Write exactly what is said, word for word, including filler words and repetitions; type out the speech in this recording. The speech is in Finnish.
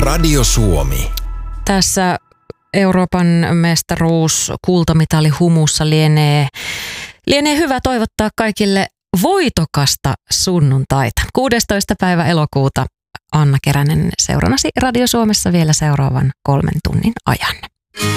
Radio Suomi. Tässä Euroopan mestaruus kultamitali humussa lienee, lienee hyvä toivottaa kaikille voitokasta sunnuntaita. kuudestoista päivä elokuuta Anna Keränen seurannasi Radio Suomessa vielä seuraavan kolmen tunnin ajan.